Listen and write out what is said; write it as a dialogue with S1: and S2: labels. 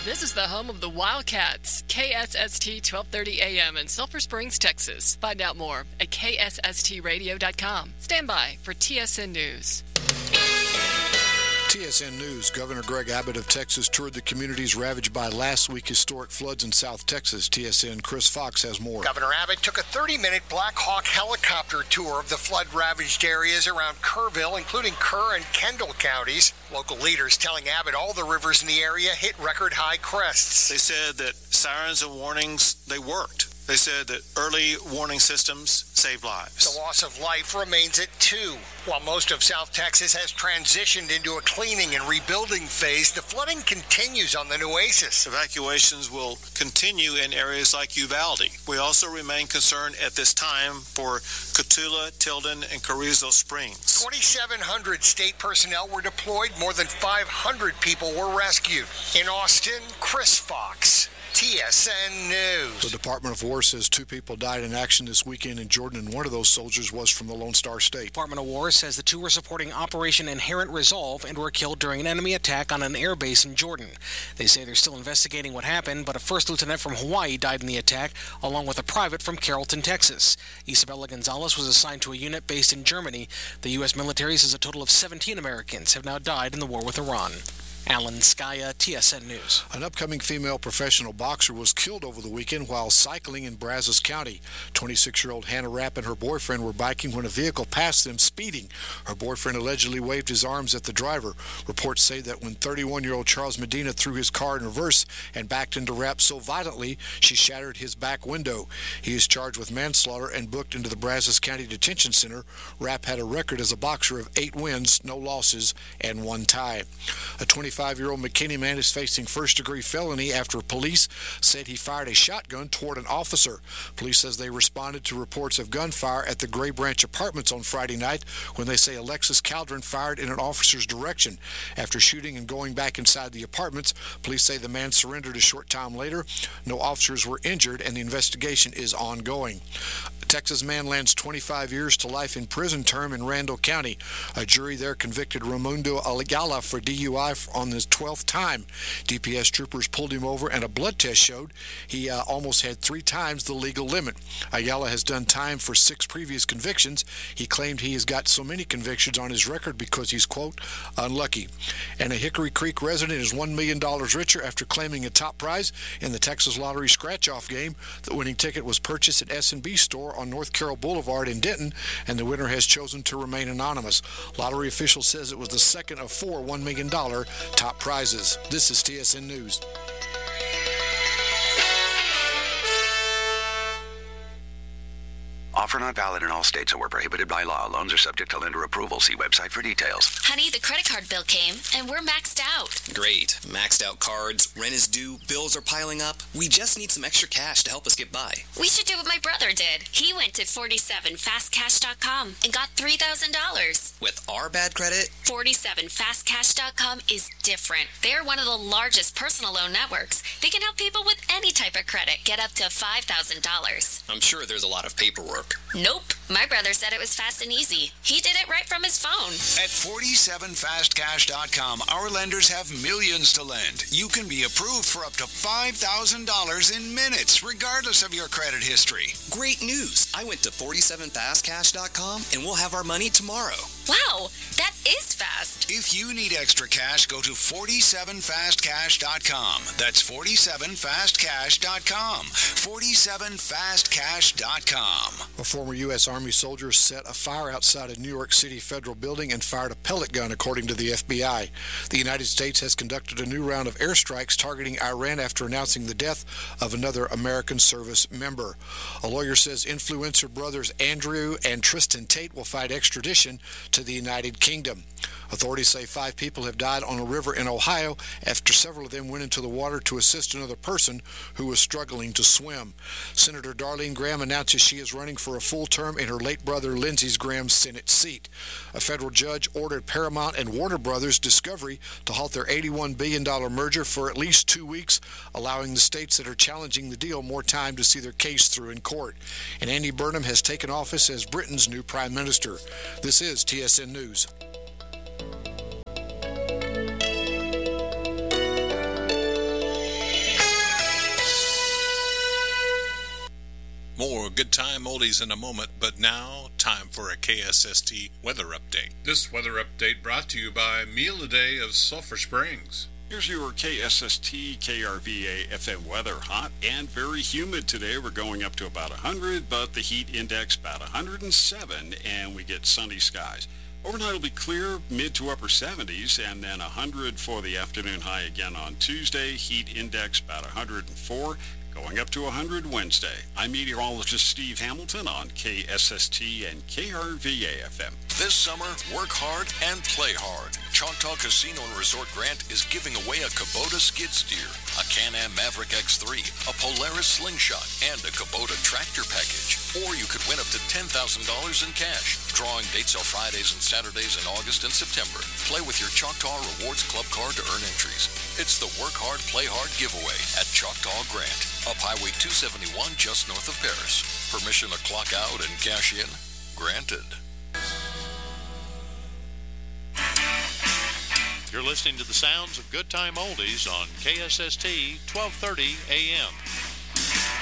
S1: This is the home of the Wildcats, KSST 1230 AM in Sulphur Springs, Texas. Find out more at ksstradio.com. Stand by for TSN News.
S2: TSN News. Governor Greg Abbott of Texas toured the communities ravaged by last week's historic floods in South Texas. TSN Chris Fox has more.
S3: Governor Abbott took a 30-minute Black Hawk helicopter tour of the flood-ravaged areas around Kerrville, including Kerr and Kendall counties. Local leaders telling Abbott all the rivers in the area hit record-high crests.
S4: They said that sirens and warnings, they worked. They said that early warning systems saved lives.
S3: The loss of life remains at 2. While most of South Texas has transitioned into a cleaning and rebuilding phase, the flooding continues on the Nueces.
S4: Evacuations will continue in areas like Uvalde. We also remain concerned at this time for Cotulla, Tilden, and Carrizo Springs.
S3: 2,700 state personnel were deployed. More than 500 people were rescued. In Austin, Chris Fox, TSN News.
S2: The Department of War says 2 people died in action this weekend in Jordan, and one of those soldiers was from the Lone Star State.
S5: Department of War says the 2 were supporting Operation Inherent Resolve and were killed during an enemy attack on an air base in Jordan. They say they're still investigating what happened, but a first lieutenant from Hawaii died in the attack, along with a private from Carrollton, Texas. Isabella Gonzalez was assigned to a unit based in Germany. The U.S. military says a total of 17 Americans have now died in the war with Iran. Alan Skaya, TSN News.
S2: An upcoming female professional boxer was killed over the weekend while cycling in Brazos County. 26-year-old Hannah Rapp and her boyfriend were biking when a vehicle passed them speeding. Her boyfriend allegedly waved his arms at the driver. Reports say that when 31-year-old Charles Medina threw his car in reverse and backed into Rapp so violently, she shattered his back window. He is charged with manslaughter and booked into the Brazos County Detention Center. Rapp had a record as a boxer of 8 wins, no losses, and 1 tie. A 25-year-old McKinney man is facing first-degree felony after police said he fired a shotgun toward an officer. Police says they responded to reports of gunfire at the Gray Branch Apartments on Friday night when they say Alexis Caldron fired in an officer's direction. After shooting and going back inside the apartments, police say the man surrendered a short time later. No officers were injured, and the investigation is ongoing. A Texas man lands 25 years to life in prison term in Randall County. A jury there convicted Raimundo Ayala for DUI on his 12th time. DPS troopers pulled him over, and a blood test showed he almost had 3 times the legal limit. Ayala has done time for 6 previous convictions. He claimed he has got so many convictions on his record because he's, quote, unlucky. And a Hickory Creek resident is $1 million richer after claiming a top prize in the Texas Lottery scratch-off game. The winning ticket was purchased at S&B store on North Carroll Boulevard in Denton, and the winner has chosen to remain anonymous. Lottery official says it was the second of 4 $1 million top prizes. This is TSN News.
S6: Offer not valid in all states or prohibited by law. Loans are subject to lender approval. See website for details.
S7: Honey, the credit card bill came, and we're maxed out.
S8: Great. Maxed out cards, rent is due, bills are piling up. We just need some extra cash to help us get by.
S7: We should do what my brother did. He went to 47fastcash.com and got $3,000.
S8: With our bad credit?
S7: 47fastcash.com is different. They're one of the largest personal loan networks. They can help people with any type of credit get up to $5,000.
S8: I'm sure there's a lot of paperwork.
S7: Nope. My brother said it was fast and easy. He did it right from his phone.
S9: At 47fastcash.com, our lenders have millions to lend. You can be approved for up to $5,000 in minutes, regardless of your credit history.
S8: Great news. I went to 47fastcash.com and we'll have our money tomorrow.
S7: Wow, that is fast.
S9: If you need extra cash, go to 47fastcash.com. That's 47fastcash.com. 47fastcash.com.
S2: A former U.S. Army soldier set a fire outside a New York City federal building and fired a pellet gun, according to the FBI. The United States has conducted a new round of airstrikes targeting Iran after announcing the death of another American service member. A lawyer says influencer brothers Andrew and Tristan Tate will fight extradition to the United Kingdom. Authorities say 5 people have died on a river in Ohio after several of them went into the water to assist another person who was struggling to swim. Senator Darlene Graham announces she is running for a full term in her late brother Lindsey Graham's Senate seat. A federal judge ordered Paramount and Warner Brothers Discovery to halt their $81 billion merger for at least 2 weeks, allowing the states that are challenging the deal more time to see their case through in court. And Andy Burnham has taken office as Britain's new prime minister. This is TSN News.
S10: Time Oldies in a moment, but now, time for a KSST weather update.
S11: This weather update brought to you by Meal a Day of Sulphur Springs.
S12: Here's your KSST KRVA FM weather. Hot and very humid today. We're going up to about 100, but the heat index about 107, and we get sunny skies. Overnight will be clear, mid to upper 70s, and then 100 for the afternoon high again on Tuesday. Heat index about 104, going up to 100 Wednesday. I'm meteorologist Steve Hamilton on KSST and KRVA FM.
S13: This summer, work hard and play hard. Choctaw Casino and Resort Grant is giving away a Kubota skid steer, a Can-Am Maverick X3, a Polaris Slingshot, and a Kubota tractor package. Or you could win up to $10,000 in cash. Drawing dates are Fridays and Saturdays in August and September. Play with your Choctaw Rewards Club card to earn entries. It's the Work Hard, Play Hard giveaway at Choctaw Grant, up Highway 271 just north of Paris. Permission to clock out and cash in? Granted.
S14: You're listening to the sounds of Good Time Oldies on KSST 1230 AM.